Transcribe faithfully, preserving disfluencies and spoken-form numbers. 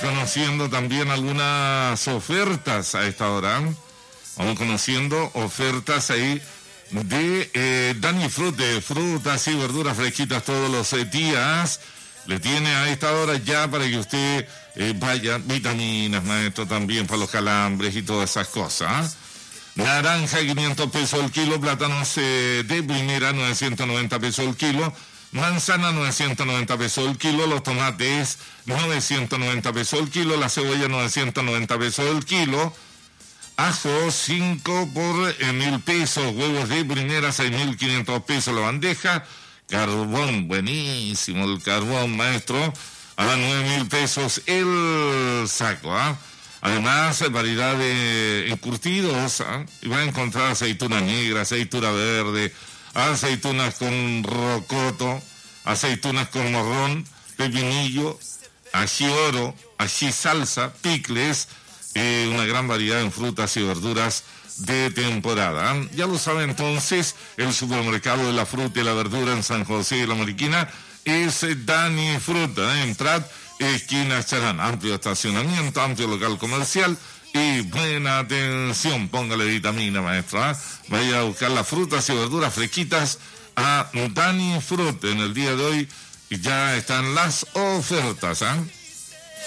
conociendo también algunas ofertas a esta hora. Vamos conociendo ofertas ahí de eh, Dani Frute, frutas y verduras fresquitas todos los eh, días. Le tiene a esta hora ya para que usted eh, vaya, vitaminas, maestro, también para los calambres y todas esas cosas. Naranja, quinientos pesos el kilo, plátanos eh, de primera, novecientos noventa pesos el kilo. Manzana, novecientos noventa pesos el kilo. Los tomates, novecientos noventa pesos el kilo. La cebolla, novecientos noventa pesos el kilo. Ajo, cinco por eh, mil pesos. Huevos de primera, seis mil quinientos pesos la bandeja. Carbón, buenísimo el carbón, maestro. A nueve mil pesos el saco, ¿ah? ¿eh? Además, variedad de encurtidos, ¿eh? Y va a encontrar aceituna negra, aceituna verde, aceitunas con rocoto, aceitunas con morrón, pepinillo, ají oro, ají salsa, picles, eh, una gran variedad en frutas y verduras de temporada. ¿eh? Ya lo sabe entonces, el supermercado de la fruta y la verdura en San José de la Mariquina es Dani Fruta, ¿eh? En Prat, esquina Charán, amplio estacionamiento, amplio local comercial y buena atención. Póngale vitamina, maestro, ¿eh? Vaya a buscar las frutas y verduras fresquitas a Dani Fruta. En el día de hoy ya están las ofertas, ¿eh?